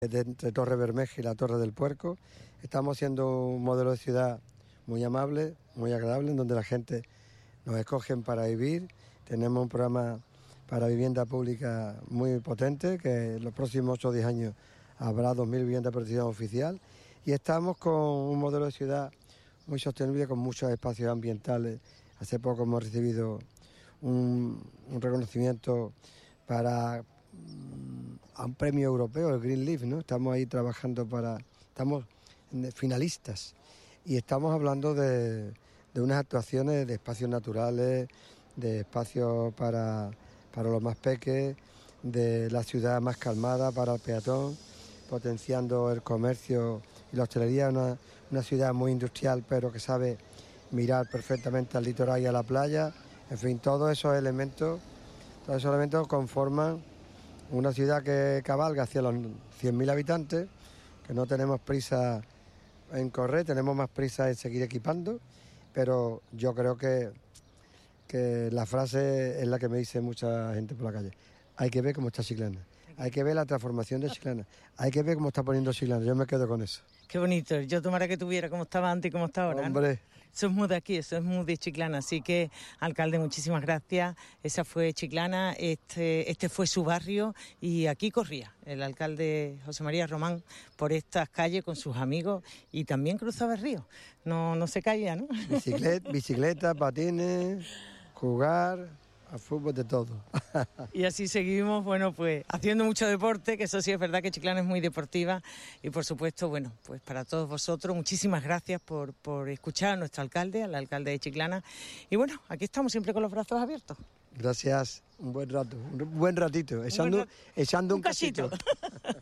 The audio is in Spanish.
entre Torre Bermeja y la Torre del Puerco. Estamos siendo un modelo de ciudad muy amable, muy agradable, en donde la gente nos escogen para vivir. Tenemos un programa para vivienda pública muy potente, que en los próximos 8 o 10 años habrá 2.000 viviendas de protección oficial. Y estamos con un modelo de ciudad muy sostenible, con muchos espacios ambientales. Hace poco hemos recibido un reconocimiento a un premio europeo, el Green Leaf, ¿no? Estamos ahí trabajando estamos finalistas y estamos hablando de unas actuaciones de espacios naturales, de espacios para los más peques, de la ciudad más calmada para el peatón, potenciando el comercio y la hostelería, una ciudad muy industrial, pero que sabe mirar perfectamente al litoral y a la playa. En fin, todos esos elementos conforman una ciudad que cabalga hacia los 100.000 habitantes, que no tenemos prisa en correr, tenemos más prisa en seguir equipando, pero yo creo que la frase es la que me dice mucha gente por la calle: hay que ver cómo está Chiclana, hay que ver la transformación de Chiclana, hay que ver cómo está poniendo Chiclana. Yo me quedo con eso. Qué bonito, yo tomara que tuviera como estaba antes y como está ahora, ¿no? Hombre. Eso es muy de aquí, eso es muy de Chiclana, así que, alcalde, muchísimas gracias. Esa fue Chiclana, este fue su barrio y aquí corría el alcalde José María Román por estas calles con sus amigos y también cruzaba el río, no se caía, ¿no? Bicicleta, patines, jugar a fútbol, de todo. Y así seguimos, bueno, pues haciendo mucho deporte, que eso sí es verdad que Chiclana es muy deportiva y por supuesto, bueno, pues para todos vosotros, muchísimas gracias por escuchar a nuestro alcalde, al alcalde de Chiclana. Y bueno, aquí estamos siempre con los brazos abiertos. Gracias, un buen ratito, echando un casito.